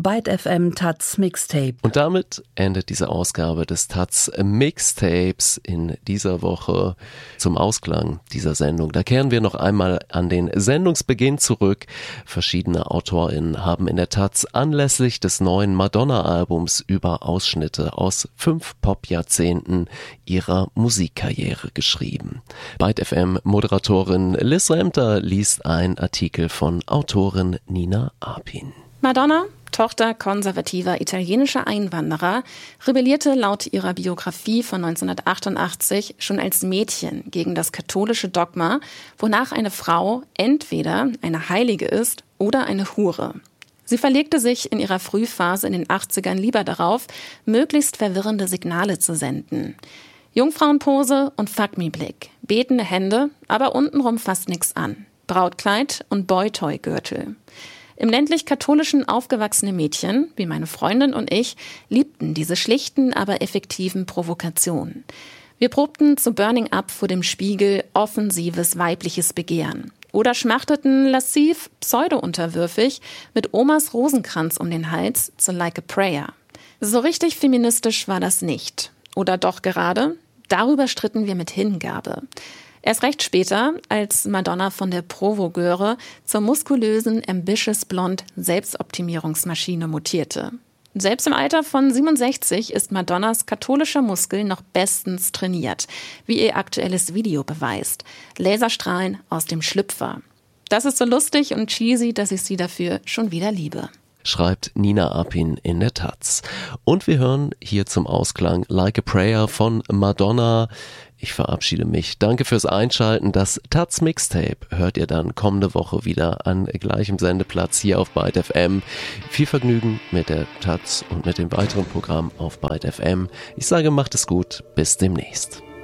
Byte FM Taz Mixtape. Und damit endet diese Ausgabe des Taz Mixtapes in dieser Woche. Zum Ausklang dieser Sendung, da kehren wir noch einmal an den Sendungsbeginn zurück. Verschiedene AutorInnen haben in der Taz anlässlich des neuen Madonna-Albums über Ausschnitte aus 5 Pop-Jahrzehnten ihrer Musikkarriere geschrieben. Byte FM-Moderatorin Liz Remter liest einen Artikel von Autorin Nina Apin. Madonna, Tochter konservativer italienischer Einwanderer, rebellierte laut ihrer Biografie von 1988 schon als Mädchen gegen das katholische Dogma, wonach eine Frau entweder eine Heilige ist oder eine Hure. Sie verlegte sich in ihrer Frühphase in den 80ern lieber darauf, möglichst verwirrende Signale zu senden. Jungfrauenpose und Fuck-me-Blick, betende Hände, aber untenrum fast nichts an. Brautkleid und Boy-Toy-Gürtel. Im ländlich-katholischen aufgewachsene Mädchen, wie meine Freundin und ich, liebten diese schlichten, aber effektiven Provokationen. Wir probten zu Burning Up vor dem Spiegel offensives weibliches Begehren oder schmachteten lassiv, pseudo-unterwürfig mit Omas Rosenkranz um den Hals zu Like a Prayer. So richtig feministisch war das nicht. Oder doch gerade? Darüber stritten wir mit Hingabe. Erst recht später, als Madonna von der Provogeure zur muskulösen, ambitious blond Selbstoptimierungsmaschine mutierte. Selbst im Alter von 67 ist Madonnas katholischer Muskel noch bestens trainiert, wie ihr aktuelles Video beweist. Laserstrahlen aus dem Schlüpfer. Das ist so lustig und cheesy, dass ich sie dafür schon wieder liebe. Schreibt Nina Apin in der Taz. Und wir hören hier zum Ausklang Like a Prayer von Madonna. Ich verabschiede mich. Danke fürs Einschalten. Das Taz Mixtape hört ihr dann kommende Woche wieder an gleichem Sendeplatz hier auf Byte FM. Viel Vergnügen mit der Taz und mit dem weiteren Programm auf Byte FM. Ich sage, macht es gut. Bis demnächst.